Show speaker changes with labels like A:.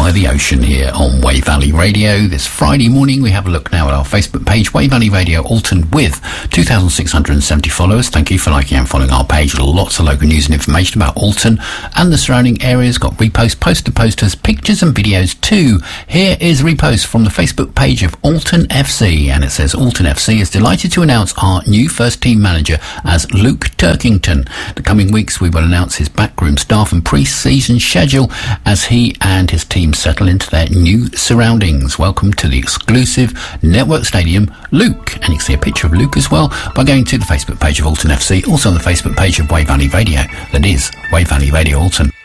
A: by the ocean here on Wave Valley Radio. This Friday morning, we have a look now at our Facebook page, Wave Valley Radio Alton, with 2,670 followers. Thank you for liking and following our page. Lots of local news and information about Alton and the surrounding areas. Got reposts, posters, pictures and videos too. Here is a repost from the Facebook page of Alton FC, and it says, Alton FC is delighted to announce our new first team manager as Luke Turkington. The coming weeks we will announce his backroom staff and pre-season schedule as he and his team settle into their new surroundings. Welcome to the exclusive Network Stadium, Luke. And you can see a picture of Luke as well by going to the Facebook page of Alton FC, also on the Facebook page of Wave Valley Radio. That is Wave Valley Radio Alton.